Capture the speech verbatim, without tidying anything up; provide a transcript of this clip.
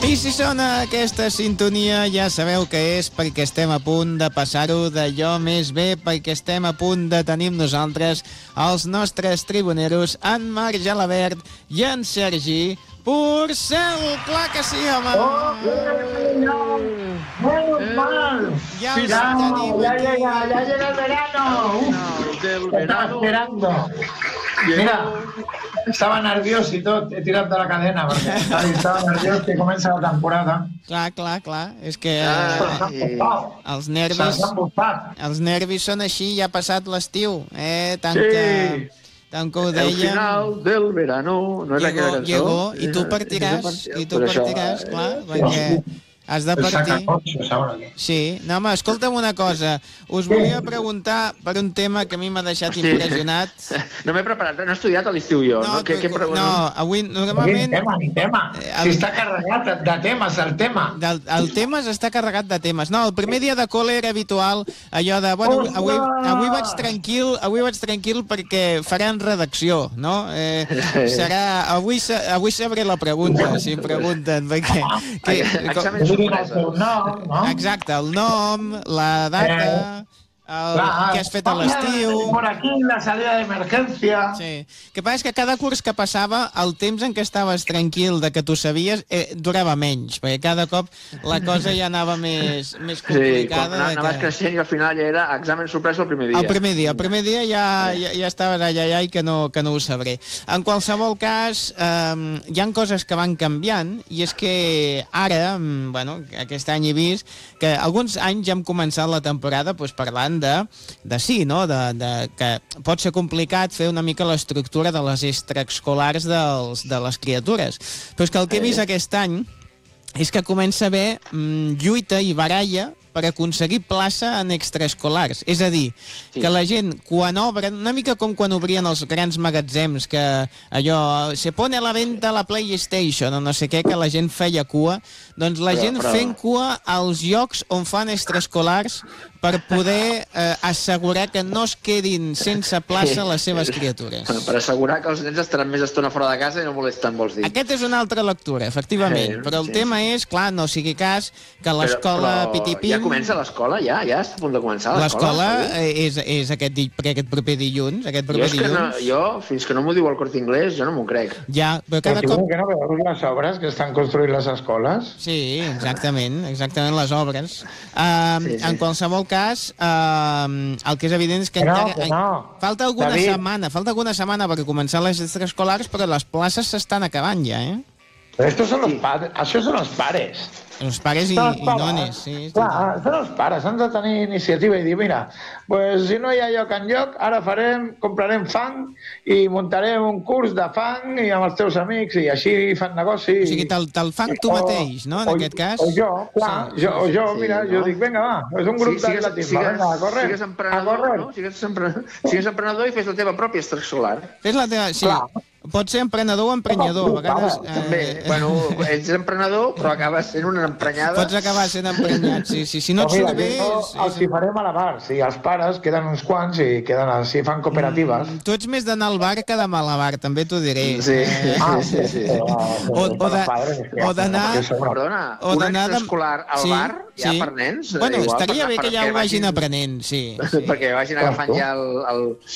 I si sona aquesta sintonia, ja sabeu que és perquè estem a punt de passar-ho d'allò més bé, perquè estem a punt de tenir amb nosaltres els nostres tribuneros, en Marc Gelabert i en Sergi Porcel. Clar que sí, home! ¡Oh, menos mal! Ja Sí, us ya, tenim ya aquí. llega, ya llega el verano. Uf, del estaba verano. esperando. Mira, estaba nervioso y todo, he tirado de la cadena porque ay, estaba nervioso que comienza la temporada. Clar, clar, clar. És que Se'ls eh, han bufat, els se'ls nervis, han bufat. els nervis són així, ja ha passat l'estiu, eh? Tant Sí. que, tant que ho El dèiem... final del verano, no és aquella Llegó, cançó? llegó, i tu Eh, partiràs, eh, i tu pues això, partiràs, eh, clar, perquè has de El partir. sacacorchos ahora aquí. Sí, no, home, escolta'm una cosa. Us volia preguntar per un tema que a mi m'ha deixat Hosti. impressionat. No m'he preparat, no he estudiat a l'estiu jo. No, No, què, què, no, no, avui Ni normalment... tema, ni tema. Eh, Si el- està carregat de temes, el tema. Del, el tema està carregat de temes. No, el primer dia de col·le era habitual allò de, bueno, Ostres! avui, avui vaig tranquil, avui vaig tranquil perquè faran redacció, no? Eh, serà, avui, sa- avui sabré la pregunta, si em pregunten, perquè... Que, Examen Que diguin el sorpresa. teu nom, no? exacte, el nom, la data, el, Clar, què has fet a hola, l'estiu... Por aquí, la salida d'emergència. Sí. El que passa és que cada curs que passava, el temps en què estaves tranquil de que tu sabies, eh, durava menys, perquè cada cop la cosa ja anava més, més Sí, quan complicada. de anaves que... creixent i al final ja era examen sorpresa el primer dia. El primer dia, el primer dia ja, ja, ja estaves ai, ai, ai, que no, que no ho sabré. En qualsevol cas, eh, hi han coses que van canviant, i és que ara, mm, bueno, aquest any he vist que alguns anys ja hem començat la temporada doncs, parlant de, de sí, no? de, de, que pot ser complicat fer una mica l'estructura de les extraescolars dels, de les criatures. Però és que el que he vist aquest any és que comença a haver mm, lluita i baralla per aconseguir plaça en extraescolars. És a dir, Sí. que la gent, quan obren, una mica com quan obrien els grans magatzems, que allò, se pone a la venta la PlayStation o no sé què, que la gent feia cua, doncs la Però- gent però- fent cua als llocs on fan extraescolars per poder eh, assegurar que no es quedin sense plaça les seves criatures. Per assegurar que els nens estaran més estona fora de casa i no molesten, vols dir. Aquest és una altra lectura, efectivament, Sí, però el sí, tema és, clar, no sigui cas que l'escola Pitipim... Ja comença l'escola, ja? Ja està a punt de començar l'escola? L'escola eh, és, és aquest, di- aquest proper dilluns, aquest Jo, proper és que no, dilluns. jo, fins que no m'ho diu el Corte Inglés, jo no m'ho crec. Ja, però Però cada tu cop... que no veus les obres que estan construint les escoles? Sí, exactament, exactament les obres. Uh, Sí, sí. En qualsevol cas, uh, el que és evident és que Que no, encara... que no. Falta alguna David. setmana, falta alguna setmana per començar les extraescolars, però les places s'estan acabant ja, eh? Però estos són los padres, això són els pares. Els pares i, Són els i pares. nones, sí. sí. Clar, són els pares, han de tenir iniciativa i dir, mira, pues, si no hi ha lloc enlloc, ara farem, comprarem fang i muntarem un curs de fang i amb els teus amics i així fan negoci. O sigui, te'l te fan tu mateix, no?, en o, aquest cas. O jo, clar, Sí, jo, o jo, sí, mira, no? jo dic, vinga, va, és un grup Sí, d'atletisme, vinga, a córrer, sigues a emprenedor, córrer. no? Sigues, emprenedor, sigues emprenedor i fes la teva pròpia extraescolar. Fes la teva... Sí, Clar. pot ser emprenedor o emprenyador. A vegades... També, bueno, ets emprenedor, però acabes sent una emprenyada. Pots acabar sent emprenyat, sí, sí. Si no O et mira, surt bé... jo És, els hi faré malabar, si els pares queden uns quants i queden així, fan cooperatives. Mm, Tu ets més d'anar al bar que de malabar, també t'ho diré. Sí, Eh, Ah, sí, sí. O- o de- o d'anar- Perdona, o un d'anar de- extraescolar al Sí, bar, ja sí. per nens? Bueno, igual, estaria per- bé que ja perquè ho vagin vagin- aprenent, sí. sí. Perquè vagin agafant ja el, el,